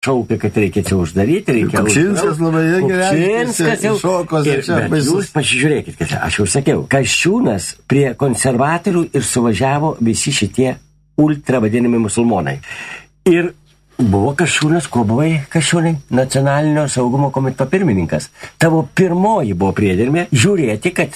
šaukė, kad reikia čia uždaryti, reikia Kupčinskas labai gerai šokos. Bet jūs pasižiūrėkit, kad aš jau sakiau, Kasčiūnas prie konservatorių ir suvažiavo visi šitie ultra vadinami musulmonai. Ir buvo Kasčiūnas, kuo buvai Kasčiūnai? Nacionalinio saugumo komiteto pirmininkas. Tavo pirmoji buvo priedermė žiūrėti, kad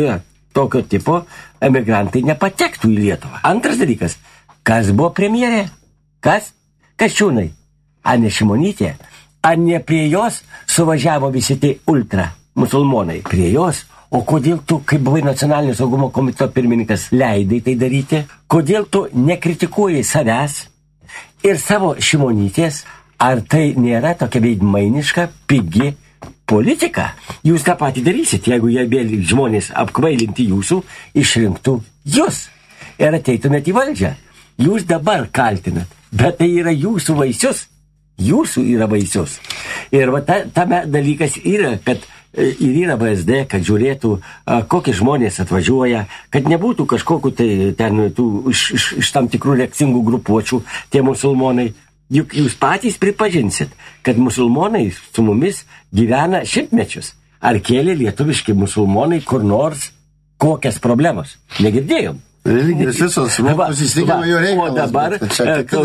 tokio tipo emigrantai nepatektų į Lietuvą. Antras dalykas, kas buvo premjerė? Kas? Kasčiūnai. Ar ne Šimonytė? Ar ne prie jos suvažiavo visi tie ultra musulmonai? Prie jos? O kodėl tu, kaip buvai nacionalinio saugumo komiteto pirmininkas, leidai tai daryti? Kodėl tu nekritikuoji savęs ir savo Šimonytės? Ar tai nėra tokia veidmainiška, pigi politika? Jūs tą patį darysit, jeigu jie vėl žmonės apkvailinti jūsų, išrinktų jūs ir ateitumėt į valdžią. Jūs dabar kaltinat, bet tai yra jūsų vaisius. Jūsų yra vaisius. Ir va tame dalykas yra, kad ir yra VSD, kad žiūrėtų, kokie žmonės atvažiuoja, kad nebūtų kažkokiu tai ten iš tam tikrų reakcingų grupuočių tie musulmonai. Juk jūs patys pripažinsit, kad musulmonai su mumis gyvena šimtmečius. Ar kėlė lietuviški musulmonai kur nors kokias problemas? Negirdėjom. Religinės visos susistikimo jo reikalas.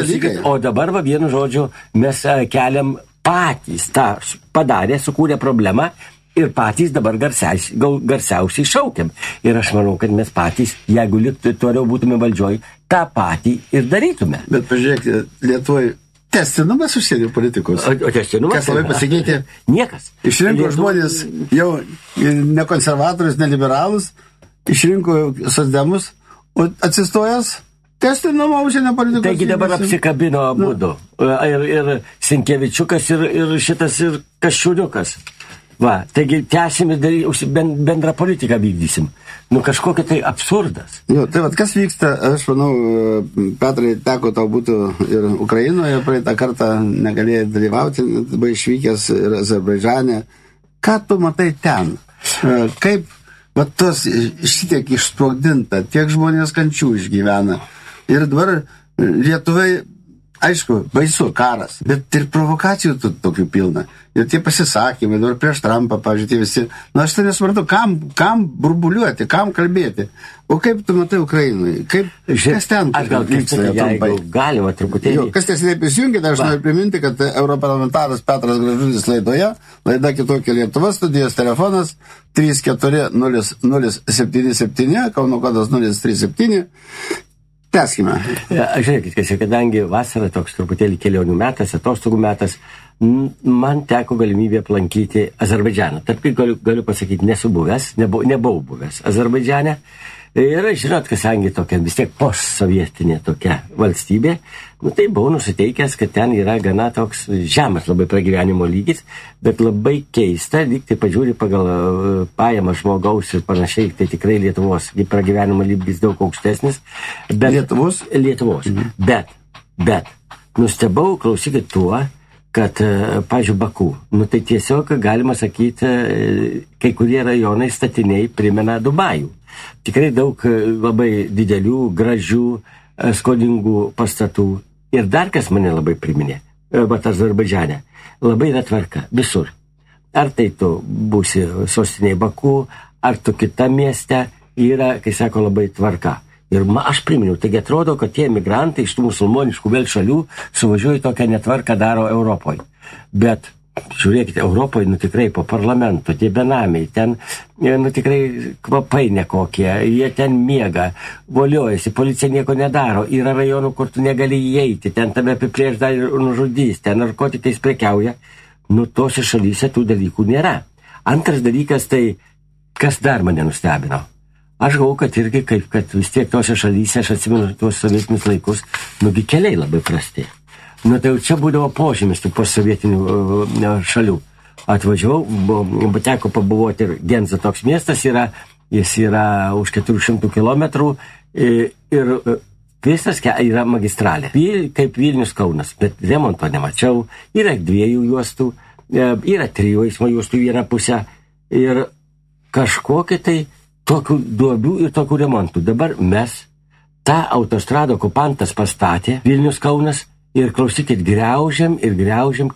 O dabar, vienu žodžiu, mes keliam patys tą padarė, sukūrė problemą ir patys dabar garsiausiai šaukiam. Ir aš manau, kad mes patys, jeigu toliau būtume valdžioj, tą patį ir darytume. Bet pažiūrėkite, Lietuvoje tęstinumas užsienio politikos. O tęstinumas? Kas labai pasikeitė? Niekas. Išrinko žmonės jau ne konservatorius, ne liberalus, išrinko socdemus. O atsistojęs tęstinumo užsienio politikos. Taigi dabar apsikabino abudu. Ir Sinkevičiukas, ir šitas, ir Kasčiūniukas. Va, taigi tęsim ir bendrą politiką vykdysim. Kažkokia tai absurdas. Jo, tai kas vyksta, aš manau, Petrai, teko tau būtų ir Ukrainoje, praeitą kartą negalėjai dalyvauti, buvai išvykęs ir Azerbaidžane. Ką tu matai ten? Kaip vat tos šitiek išsprogdinta, tiek žmonės kančių išgyvena. Ir dabar Lietuvai, aišku, baisu karas, bet ir provokacijų tokių pilna. Ir tie pasisakymai, dabar prieš Trumpą, pavyzdžiui, tie visi. Aš tai nesuprantu, kam burbuliuoti, kam kalbėti. O kaip tu matai Ukrainai? Kas ten vyksta? Jeigu galima truputėlį. Kas tiesiog prisijungė, aš noriu priminti, kad europarlamentaras Petras Gražulis laidoje, laida Kitokia Lietuva, studijos telefonas 340077, Kauno kodas 037. Tęskime. Žiūrėkit, kadangi vasara toks truputėlį kelionių metas, atostogų metas, man teko galimybė aplankyti Azerbaidžaną. Tarp galiu pasakyti, nesu buvęs, nebuvau buvęs Azerbaidžane. Ir žinot, kadangi tokia vis tiek postsovietinė tokia valstybė, tai buvau nusiteikęs, kad ten yra gana toks žemas labai pragyvenimo lygis, bet labai keista, lyg tai pažiūri pagal pajamą žmogaus ir panašiai, tai tikrai Lietuvos pragyvenimo lygis daug aukštesnis. Lietuvos? Lietuvos. Bet nustebau, klausykit tuo, kad, pažiūrėjau, Baku, tai tiesiog galima sakyti, kai kurie rajonai statiniai primena Dubajų. Tikrai daug labai didelių, gražių, skoningų pastatų. Ir dar kas mane labai priminė, Azerbaidžane, labai yra tvarka visur. Ar tai tu būsi sostinėje Baku, ar tu kitame mieste, yra, kai sako, labai tvarka. Ir aš priminiau, taigi atrodo, kad tie emigrantai iš tų musulmoniškų vėl šalių suvažiuoja tokią netvarką daro Europoje. Bet žiūrėkite, Europoje, tikrai po parlamento, tie benamiai, ten, tikrai kvapai nekokie, jie ten miega, voliojasi, policija nieko nedaro, yra rajonų, kur tu negali įeiti, ten tave apiplėš dar ir nužudys, ten narkotikais prekiauja, tose šalyse tų dalykų nėra. Antras dalykas, tai kas dar mane nustebino? Aš galvoju, kad irgi, kad vis tiek tose šalyse, aš atsimenu tuos sovietinius laikus, keliai labai prasti. Tai jau čia būdavo požymis tų postsovietinių šalių. Atvažiavau, teko pabuvoti ir Genza toks miestas yra, jis yra už 400 kilometrų ir visas yra magistralė. Kaip Vilnius Kaunas, bet remonto nemačiau, yra 2 juostų, yra 3 eismo juostų vieną pusę ir kažkokie tai tokių duobių ir tokių remontų. Dabar mes tą autostradą okupantas pastatė, Vilnius Kaunas, Ir klausykit, griaužiam